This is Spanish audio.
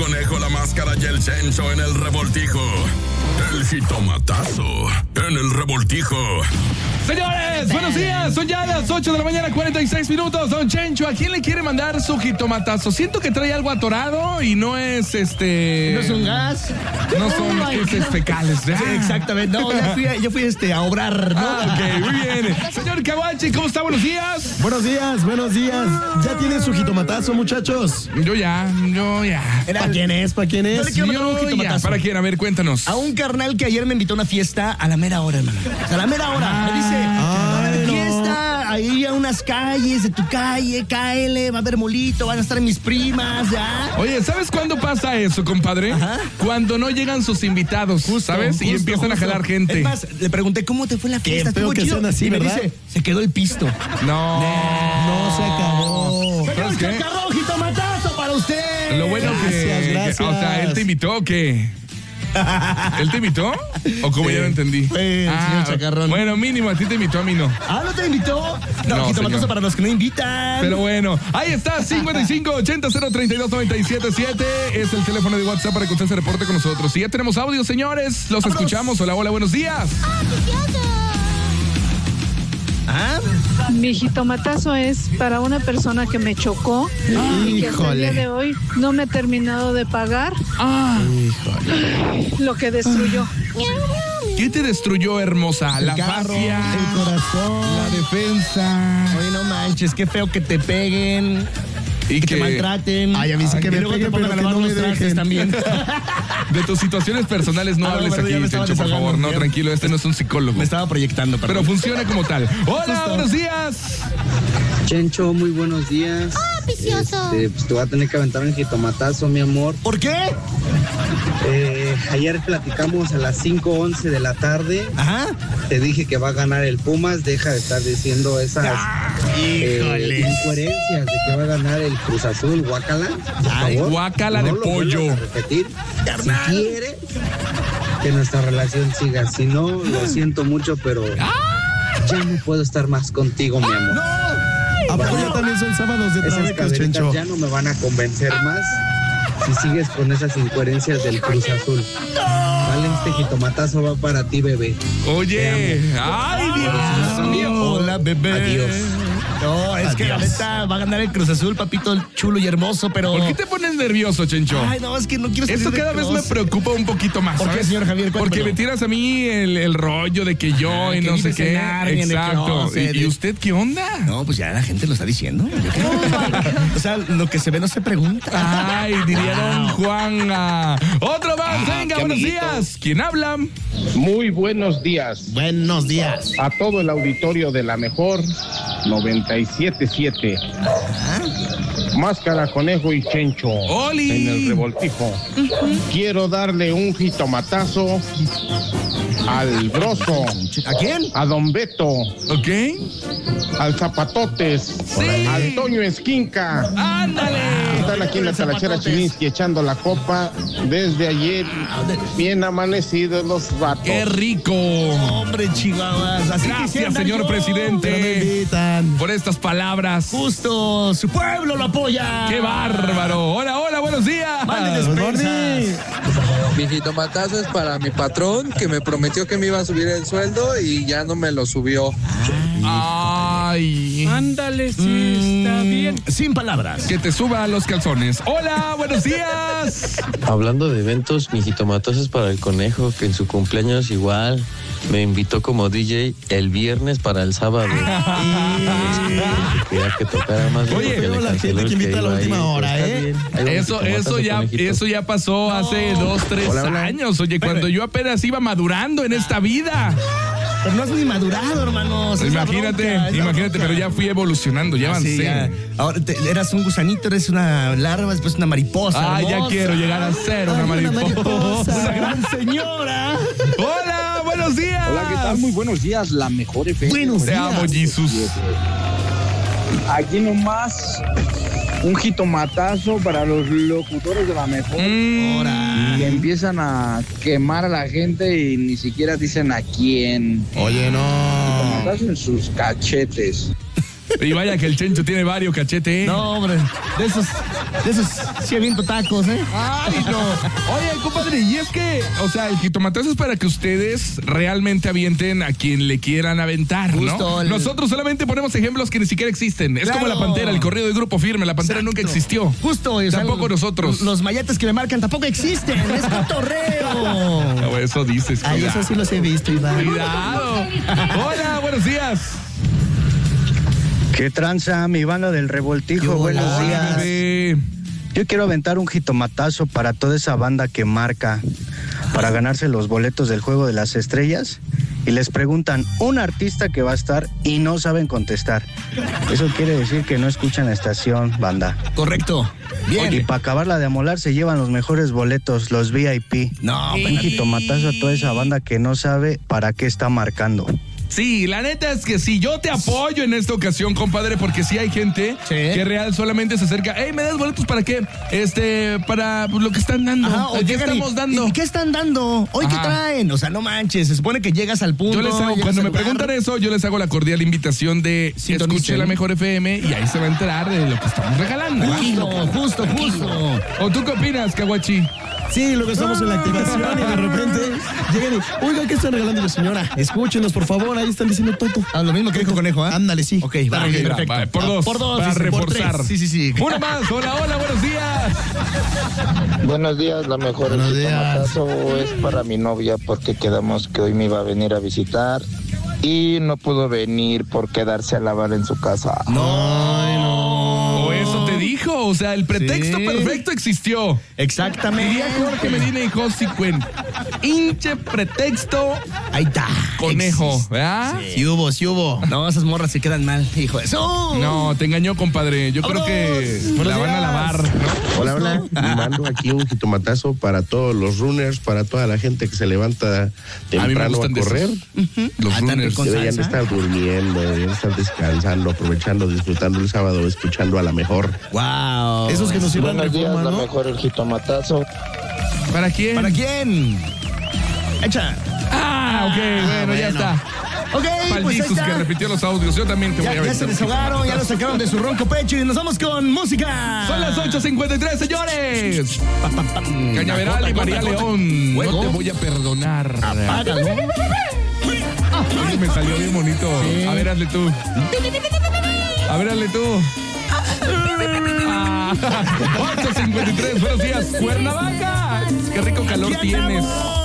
Conejo, la Máscara y el Censo en el revoltijo. El jitomatazo en el revoltijo. Señores, buenos días. Son ya las 8 de la mañana, 46 minutos. Don Chencho, ¿a quién le quiere mandar su jitomatazo? Siento que trae algo atorado y no es ¿No es un gas? No son heces fecales. Sí, exactamente. No, yo fui a obrar, ¿no? Ok, muy bien. Señor Caguachi, ¿cómo está? Buenos días. Buenos días. ¿Ya tienen su jitomatazo, muchachos? Yo ya. ¿Para quién es? Yo le quiero mandar un jitomatazo. ¿Para quién? A ver, cuéntanos. A un carnal que ayer me invitó a una fiesta a la mera hora, hermano. A la mera hora. Me dice, fiesta, ahí a unas calles de tu calle, cáele, va a haber molito, van a estar mis primas, ¿ya? Oye, ¿sabes cuándo pasa eso, compadre? Ajá. Cuando no llegan sus invitados, ¿sabes? Y empiezan a jalar gente. Es más, le pregunté, ¿cómo te fue la fiesta? Qué feo que sean así, y me ¿verdad? dice, se quedó el pisto. No se acabó. ¿Sabes qué? ¡Chacarrón, jitomatazo para usted! Lo bueno Gracias. O sea, ¿él te invitó o qué? ¿Él te invitó? ¿O cómo ya lo entendí? Fue el señor Chacarrón. Bueno, mínimo, a ti te invitó, a mí no. ¿No te invitó? No, jitomatazo señor. para los que no invitan. Pero bueno, ahí está, 5580-032-977. Es el teléfono de WhatsApp para que usted se reporte con nosotros. Y ya tenemos audio, señores. Los ¡Vámonos! escuchamos. Hola, buenos días. Mi jitomatazo es para una persona que me chocó y que hasta el día de hoy no me he terminado de pagar lo que destruyó. ¿Qué te destruyó, hermosa? La carro, fascia, el corazón, la defensa. Oye, no manches, qué feo que te peguen. Y Que te maltraten. Ay, a mí sí que y me luego peguen, te pongan pero a que lavar no me los trastes dejen. también. De tus situaciones personales no hables bueno, ya me aquí, estaba Chencho, por favor. desahogando. No, tranquilo, este no es un psicólogo. Me estaba proyectando, Pero funciona como tal. Hola, buenos días. Chencho, muy buenos días. Precioso. Pues te voy a tener que aventar un jitomatazo, mi amor. ¿Por qué? Ayer platicamos a las 5:11 de la tarde. Ajá. Te dije que va a ganar el Pumas. Deja de estar diciendo esas incoherencias de que va a ganar el Cruz Azul. Guácala, por favor. Guácala No de lo pollo. vuelvas a repetir. Si quieres que nuestra relación siga. Si no, lo siento mucho, pero ya no puedo estar más contigo, mi amor. ¿A poco ya también son sábados de Esas trabecas, caderitas Chencho? ya no me van a convencer más si sigues con esas incoherencias del Cruz Azul. Vale, este jitomatazo va para ti, bebé. Oye, ay, Dios mío. Hola, bebé. Adiós. No, es que la neta va a ganar el Cruz Azul, papito chulo y hermoso, pero... ¿Por qué te pones nervioso, Chencho? Ay, no, es que no quiero salir Esto de cada vez me closet. preocupa un poquito más, ¿Por qué, ¿sabes? señor Javier? Porque Cuéntamelo. me tiras a mí el rollo de que yo y que no sé vives en qué. Narnia, en el Exacto. closet. ¿Y usted qué onda? No, pues ya la gente lo está diciendo. O sea, lo que se ve no se pregunta. Ay, diría don Juan. Otro más, venga, qué buenos amiguito. días. ¿Quién habla? Muy buenos días Buenos días. a todo el auditorio de la mejor 97.7. Máscara, Conejo y Chencho. ¡Oli! En el revoltijo. Quiero darle un jitomatazo al Broso, ¿A quién? a Don Beto, ¿Ok? al Zapatotes, Sí. al Toño Esquinca. ¡Ándale! Están aquí en la talachera Chiniski echando la copa desde ayer. Bien amanecidos los vatos. ¡Qué rico! Hombre, chihuahuas. Así quisiera Gracias, andar señor yo. Pero me presidente, invitan. por estas palabras. Justo, su pueblo lo apoya. ¡Qué bárbaro! Hola, buenos días. Manden Good morning. despensas. Mi jitomatazo es para mi patrón que me prometió que me iba a subir el sueldo y ya no me lo subió. Ay. Ándale, sí, está bien. Sin palabras. Que te suba los calzones. Hola, buenos días. Hablando de eventos, mi jitomatazo es para el Conejo, que en su cumpleaños igual me invitó como DJ el viernes para el sábado. Quería que tocara más. Oye, porque le la canceló gente el que invita a la iba última ir. hora, Está ¿eh? bien. Ahí va mi jitomatazo, conejito. Eso ya pasó hace 2, 3 años. Oye, cuando yo apenas iba madurando en esta vida. Pero no has ni madurado, hermanos. Es la Imagínate, bronca, es la imagínate, bronca. pero ya fui evolucionando, ya avancé. Sí, ya. Ahora eras un gusanito, eres una larva, después una mariposa. Ah, ya hermosa. quiero llegar a ser una mariposa. Una gran señora. Hola, buenos días. Hola, ¿qué tal? Muy buenos días, la mejor FM. Buenos Te amo, Jesús. Aquí nomás un jitomatazo para los locutores de la mejor. Que empiezan a quemar a la gente y ni siquiera dicen a quién. Oye, no. Jitomatazo en sus cachetes. Y vaya que el Chencho tiene varios cachetes. No, hombre, de esos sí aviento tacos, ¿eh? Ay, no. Oye, compadre, y es que, o sea, el jitomatazo es para que ustedes realmente avienten a quien le quieran aventar, ¿no? Nosotros solamente ponemos ejemplos que ni siquiera existen. Es como la Pantera, el corrido de Grupo Firme. La Pantera nunca existió. Justo. Tampoco nosotros. Los mayates que me marcan tampoco existen. Es cotorreo. No, eso dices. Ay, eso sí los he visto, Iván. Cuidado. Hola, buenos días. ¿Qué tranza, mi banda del Revoltijo? Buenos días. Bebé. Yo quiero aventar un jitomatazo para toda esa banda que marca para ganarse los boletos del Juego de las Estrellas y les preguntan un artista que va a estar y no saben contestar. Eso quiere decir que no escuchan la estación, banda. Correcto. Bien. Y para acabarla de amolar se llevan los mejores boletos, los VIP. No, un jitomatazo a toda esa banda que no sabe para qué está marcando. Sí, la neta es que sí, yo te apoyo en esta ocasión, compadre, porque sí hay gente que real solamente se acerca. Hey, ¿me das boletos para qué? Para lo que están dando. Ajá, ¿Qué estamos dando? ¿Y qué están dando? ¿Hoy qué traen? O sea, no manches, se supone que llegas al punto. Yo les hago, cuando me preguntan eso, yo les hago la cordial invitación de escuche la mejor FM y ahí se va a enterar de lo que estamos regalando. Justo. ¿O tú qué opinas, Caguachi? Sí, luego estamos en la activación y de repente llegan y, oiga, ¿qué están regalando? Y yo, señora, escúchenos, por favor, ahí están diciendo Toto. Lo mismo que dijo Conejo, ¿ah? Ándale, sí. Ok, va, perfecto. Va, por dos. Para reforzar. Sí. Uno más. Hola, buenos días. Buenos días, la mejor. Buenos días. Jitomatazo es para mi novia porque quedamos que hoy me iba a venir a visitar y no pudo venir por quedarse a lavar en su casa. O eso te dijo, o sea, el pretexto perfecto existió. Exactamente. Diría Jorge Medina y Josi Cuen. Hinche pretexto. Ahí está. Conejo, ¿verdad? Sí hubo. No, esas morras se quedan mal, hijo de eso. No, te engañó, compadre. Yo creo que la van a lavar, ¿no? Hola. Mando aquí un jitomatazo para todos los runners, para toda la gente que se levanta temprano a correr. Los runners deberían de estar durmiendo, deberían de estar descansando, aprovechando, disfrutando el sábado, escuchando a la mejor. Wow. Esos que nos sirvan Buenos días, reforma, la ¿no? mejor el jitomatazo. ¿Para quién? Echa. Ok, bueno, ya está. Ok, pues ahí Paldizus está. que repitió los audios. Yo también te voy a ver. Ya se desahogaron, ya lo sacaron de su ronco pecho y nos vamos con música. Son las 8:53, señores. Cañaveral y María León. No te voy a perdonar. Apágalo. Ay, me salió bien bonito. Sí. A ver, hazle tú. 8:53, buenos días, Cuernavaca. Qué rico calor tienes.